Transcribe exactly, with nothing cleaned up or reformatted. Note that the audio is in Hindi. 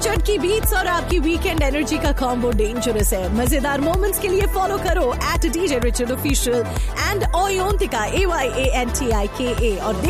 रिचर्ड की बीट्स और आपकी वीकेंड एनर्जी का कॉम्बो डेंजरस है। मजेदार मोमेंट्स के लिए फॉलो करो eight DJ Richard official and ओयोंतिका A Y A N T I के ए और